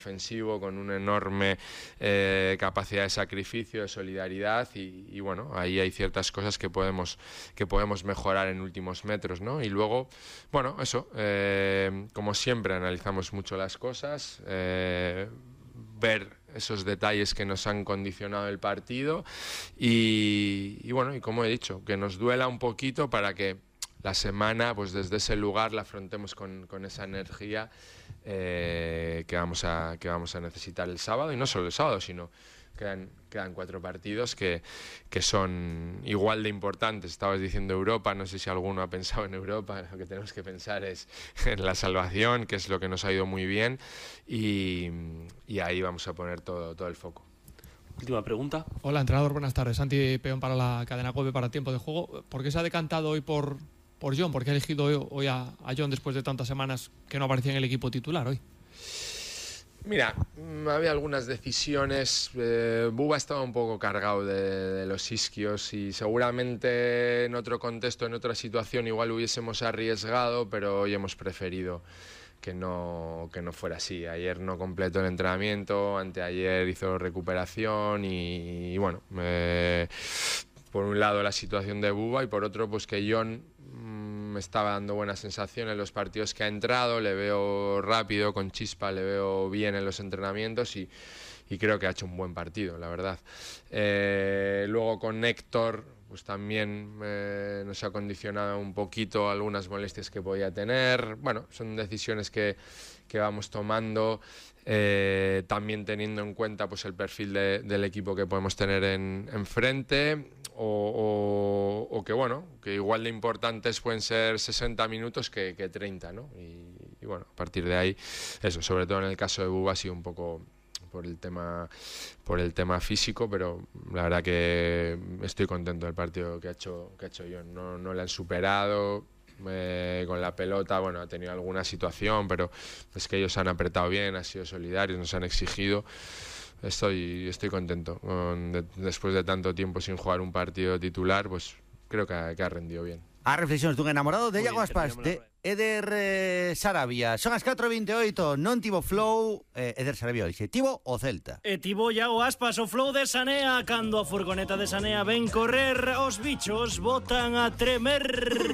ofensivo con una enorme capacidad de sacrificio, de solidaridad y bueno, ahí hay ciertas cosas que podemos mejorar en últimos metros, ¿no? Y luego, bueno, eso, como siempre analizamos mucho las cosas, ver esos detalles que nos han condicionado el partido y bueno, y como he dicho, que nos duela un poquito para que la semana, pues desde ese lugar la afrontemos con esa energía que vamos a necesitar el sábado, y no solo el sábado, sino quedan 4 partidos que son igual de importantes. Estabas diciendo Europa, no sé si alguno ha pensado en Europa. Lo que tenemos que pensar es en la salvación, que es lo que nos ha ido muy bien, y ahí vamos a poner todo el foco. Última pregunta. Hola, entrenador, buenas tardes. Santi Peón para la cadena COPE para Tiempo de Juego. ¿Por qué se ha decantado hoy por John? ¿Por qué ha elegido hoy a John después de tantas semanas que no aparecía en el equipo titular hoy? Mira, había algunas decisiones. Buba estaba un poco cargado de los isquios y seguramente en otro contexto, en otra situación, igual hubiésemos arriesgado, pero hoy hemos preferido que no fuera así. Ayer no completó el entrenamiento, anteayer hizo recuperación y bueno, por un lado la situación de Buba y por otro pues que John me estaba dando buena sensación en los partidos que ha entrado, le veo rápido, con chispa, le veo bien en los entrenamientos y creo que ha hecho un buen partido, la verdad. Luego con Héctor pues también nos ha condicionado un poquito algunas molestias que podía tener. Bueno, son decisiones que vamos tomando, también teniendo en cuenta pues el perfil del equipo que podemos tener enfrente, o que bueno, que igual de importantes pueden ser 60 minutos que 30, ¿no? Y bueno, a partir de ahí, eso, sobre todo en el caso de Buba ha sido un poco por el tema físico, pero la verdad que estoy contento del partido que ha hecho John. No le han superado con la pelota, bueno, ha tenido alguna situación, pero es que ellos han apretado bien, han sido solidarios, nos han exigido. Estoy contento. Después de tanto tiempo sin jugar un partido titular, pues creo que ha rendido bien. A reflexións dun enamorado de Iago Aspas, de Eder Sarabia. Son as 4:28, non tivo flow. Eder Sarabia dixe, tivo o Celta. Tivo Iago Aspas o flow de Sanea. Cando a furgoneta de Sanea ven correr, os bichos botan a tremer.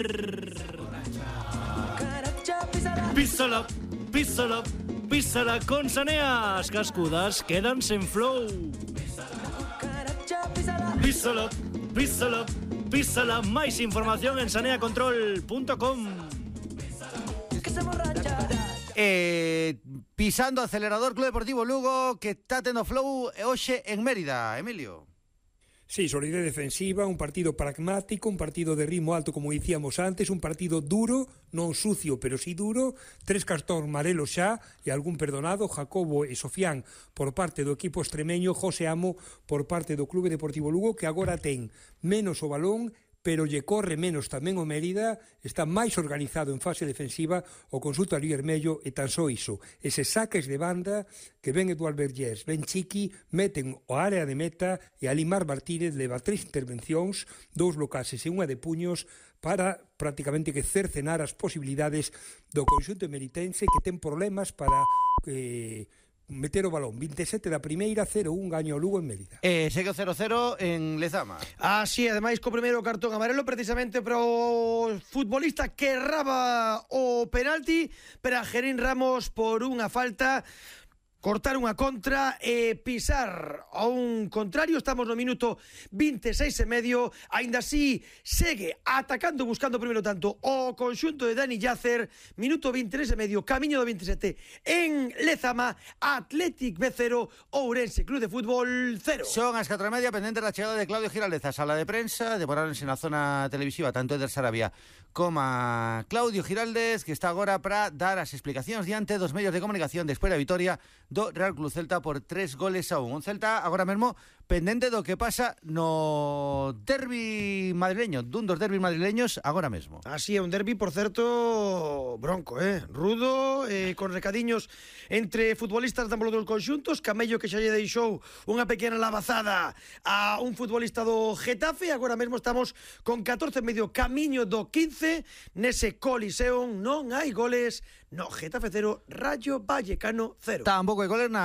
Písala, písala, písala con Sanea. As cascudas quedan sen flow. Písala, písala, písala. Máis información en saneacontrol.com. Pisando acelerador Club Deportivo Lugo, que está tendo flow hoxe en Mérida, Emilio. Sí, solidez defensiva, un partido pragmático, un partido de ritmo alto, como dicíamos antes, un partido duro, non sucio, pero sí duro, 3 cartóns amarelos xa e algún perdonado, Jacobo e Sofián por parte do equipo extremeño, José Amo por parte do Clube Deportivo Lugo, que agora ten menos o balón, pero lle corre menos tamén o Mérida, está máis organizado en fase defensiva o consulta ali Vermello, e tan só iso. Eses saques de banda que ven Eduard Vergés, ven Chiqui, meten o área de meta e Alimar Martínez leva 3 intervencións, 2 blocases e unha de puños para prácticamente que cercenar as posibilidades do conxunto meritense, que ten problemas para meter o balón. 27 da primeira, 0-1 gaño o Lugo en Mérida. Segue o 0-0 en Lezama. Así, ademais, co primeiro cartón amarelo precisamente para o futbolista que erraba o penalti, para Gerín Ramos por unha falta. Cortar unha contra e pisar a un contrario. Estamos no minuto 26,5. Ainda así segue atacando, buscando primeiro tanto o conxunto de Dani Yacer. Minuto 23,5, camiño do 27 en Lezama. Athletic B0, Ourense Club de Fútbol 0. Son as 4:30, pendente da chegada de Claudio Giraldez a sala de prensa. Demoráronse na zona televisiva tanto Eder Sarabia como Claudio Giraldez, que está agora para dar as explicacións diante dos medios de comunicación despois da vitoria do Real Club Celta por 3-1. Un Celta agora mesmo pendente do que pasa no derbi madrileño, dun dos derbis madrileños agora mesmo. Así é, un derbi, por certo, bronco, rudo, con recadiños entre futbolistas da dos conxuntos. Camello, que xa lle deixou unha pequena lavazada a un futbolista do Getafe. Agora mesmo estamos con 14,5, camiño do 15. Nese Coliseum non hai goles. No, Getafe 0, Rayo Vallecano 0. Tampouco hai goles na